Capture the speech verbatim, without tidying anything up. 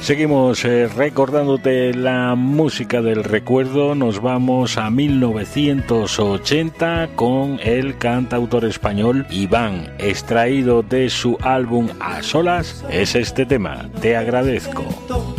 Seguimos eh, recordándote la música del recuerdo. Nos vamos a mil novecientos ochenta con el cantautor español Iván. Extraído de su álbum A Solas es este tema, Te Agradezco.